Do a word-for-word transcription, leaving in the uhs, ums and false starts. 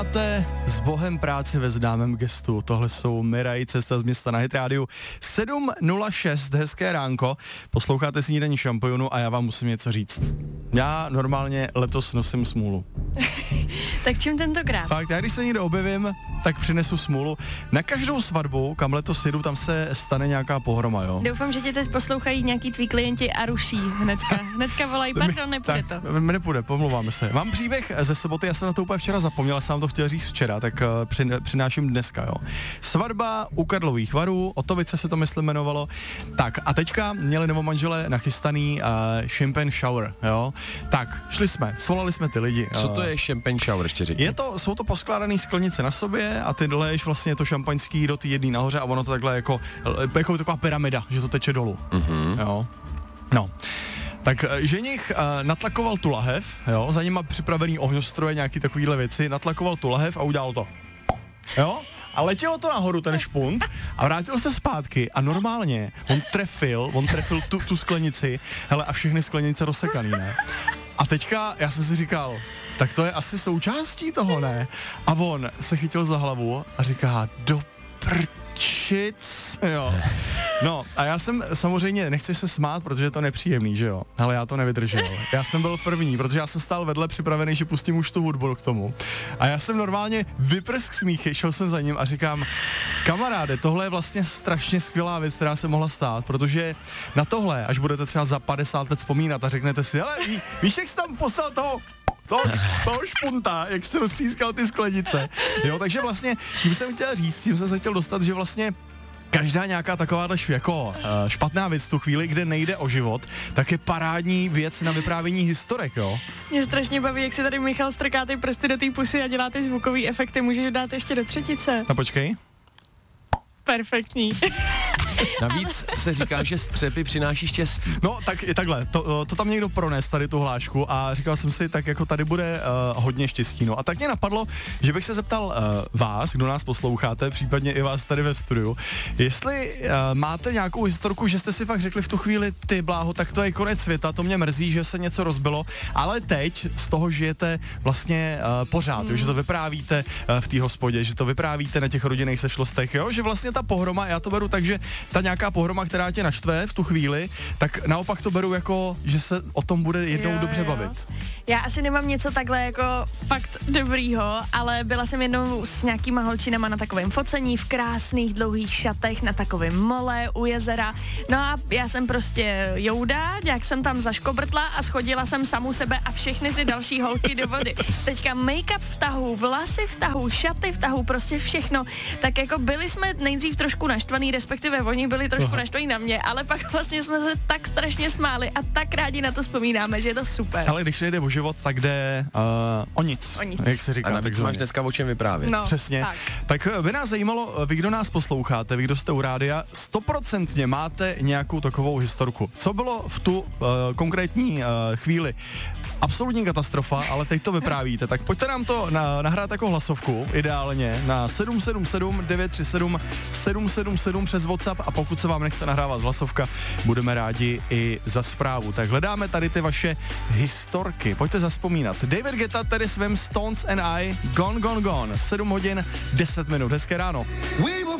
S Bohem práci ve známém gestu. Tohle jsou Miraj, Cesta z města na Hit rádiu. sedm nula šest, hezké ránko. Posloucháte Snídaní šampionu a já vám musím něco říct. Já normálně letos nosím smůlu. Tak čím tentokrát? Fakt, já když se někde objevím, tak přinesu smůlu. Na každou svatbu, kam letos jedu, tam se stane nějaká pohroma, jo. Doufám, že tě teď poslouchají nějaký tví klienti a ruší hnedka. Hnedka volají, pardon, nepůjde tak, to. Nepůjde, pomlouváme se. Mám příběh ze soboty, já jsem na to úplně včera zapomněl, já jsem vám to chtěl říct včera, tak uh, přin, přináším dneska, jo. Svatba u Karlových Varů, Otovice se to myslím jmenovalo. Tak a teďka měli novomanželé nachystaný uh, champagne shower, jo. Tak, šli jsme, svolali jsme ty lidi. Co to je champagne shower, ještě řekni? Je to, jsou to poskládané sklenice na sobě a ty doleješ vlastně to šampaňský do té jedné nahoře a ono to takhle jako, jako taková pyramida, že to teče dolů. Mm-hmm. Jo. No. Tak ženich uh, natlakoval tu lahev, jo, za nima připravený ohňostroje, nějaký takovýhle věci, natlakoval tu lahev a udělal to. Jo? A letělo to nahoru, ten špunt, a vrátil se zpátky a normálně on trefil, on trefil tu, tu sklenici, hele, a všechny sklenice rozsekaný, ne? A teďka já jsem si říkal, tak to je asi součástí toho, ne? A on se chytil za hlavu a říká, do prčic, jo. No a já jsem samozřejmě, nechci se smát, protože je to nepříjemný, že jo, ale já to nevydržel. Já jsem byl první, protože já jsem stál vedle připravený, že pustím už tu hudbu k tomu. A já jsem normálně vyprsk smíchy, šel jsem za ním a říkám, kamaráde, tohle je vlastně strašně skvělá věc, která se mohla stát, protože na tohle, až budete třeba za padesát let vzpomínat a řeknete si, hele, ví, víš, jak jsi tam poslal toho toho, toho špunta, jak jsi roztřískal ty sklenice. Jo, takže vlastně tím jsem chtěl říct, tím jsem se chtěl dostat, že vlastně každá nějaká takováhle jako uh, špatná věc v tu chvíli, kde nejde o život, tak je parádní věc na vyprávění historek, jo. Mě strašně baví, jak si tady Michal strká ty prsty do té pusy a dělá ty zvukový efekty. Můžeš dát ještě do třetice? No počkej. Perfektní. Navíc se říká, že střepy přináší štěstí. No, tak je takhle, to, to tam někdo prones tady tu hlášku a říkal jsem si, tak jako tady bude uh, hodně štěstí. No a tak mě napadlo, že bych se zeptal uh, vás, kdo nás posloucháte, případně i vás tady ve studiu, jestli uh, máte nějakou historku, že jste si fakt řekli v tu chvíli, ty bláho, tak to je konec světa, to mě mrzí, že se něco rozbilo, ale teď z toho žijete vlastně uh, pořád, hmm. jo, že to vyprávíte uh, v té hospodě, že to vyprávíte na těch rodinných sešlostech, jo, že vlastně ta pohroma, já to beru tak, že ta nějaká pohroma, která tě naštve v tu chvíli, tak naopak to beru jako, že se o tom bude jednou jo, dobře jo. bavit. Já asi nemám něco takhle jako fakt dobrýho, ale byla jsem jednou s nějakýma holčinama na takovém focení v krásných dlouhých šatech na takovém mole u jezera. No a já jsem prostě jouda, jak jsem tam zaškobrtla a schodila jsem samu sebe a všechny ty další holky do vody. Teďka make-up v tahu, vlasy v tahu, šaty v tahu, prostě všechno. Tak jako byli jsme nejdřív trošku naštvaný, respektive oni byli trošku naštvaní na mě, ale pak vlastně jsme se tak strašně smáli a tak rádi na to vzpomínáme, že je to super. Ale když nejde o život, tak jde uh, o nic, o nic, jak se říká. A navíc máš dneska o čem vyprávět. No, přesně. Tak. tak by nás zajímalo, vy, kdo nás posloucháte, vy, kdo jste u rádia, stoprocentně máte nějakou takovou historku. Co bylo v tu uh, konkrétní uh, chvíli? Absolutní katastrofa, ale teď to vyprávíte. Tak pojďte nám to na, nahrát jako hlasovku, ideálně, na sedm sedm sedm devět tři sedm sedm sedm sedm přes WhatsApp a pokud se vám nechce nahrávat hlasovka, budeme rádi i za zprávu. Tak hledáme tady ty vaše historky. Pojďte zazpomínat. David Guetta tedy svým Stones and I, Gone, Gone, Gone. sedm hodin, deset minut. Hezké ráno.